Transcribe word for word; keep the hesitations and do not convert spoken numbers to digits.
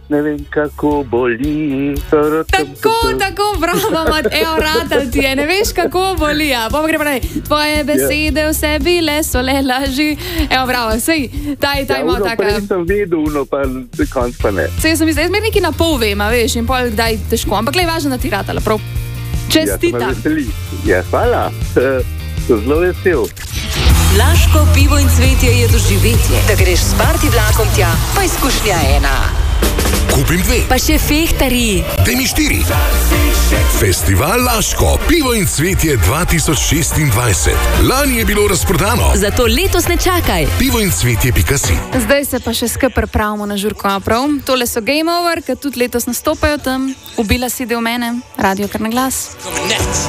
ne vem, kako boli. Tako, tako, bravo, mat, evo, ratal ti je, ne veš, kako boli. Ja. Pa gre pa ne, tvoje besede v sebi le so le laži. Evo, bravo, sej, taj, taj, ja, malo taka. Ja, nisem vedel, uno pa konc pa ne. Sej, sem mislil, jaz mi nekaj na pol vem, a veš, in pol kdaj težko. Ampak le, važno, da ti ratala, prav. Čestitam. Ja, ja, hvala. Zelo vesel. Laško pivo in cvetje je doživetje. Da greš s party vlakom tja, pa izkušnja ena. Kupim dve. Pa še fehtari. Daj mi štiri. Festival Laško, pivo in cvetje dva tisoč šestindvajset. Lani je bilo razprodano. Zato letos ne čakaj. pivo in cvetje pika si. Zdaj se pa še skupaj pripravimo na žurko, a prav? Tole so Game Over, ki tudi letos nastopajo tam. Ubila si del mene, radio kar na glas.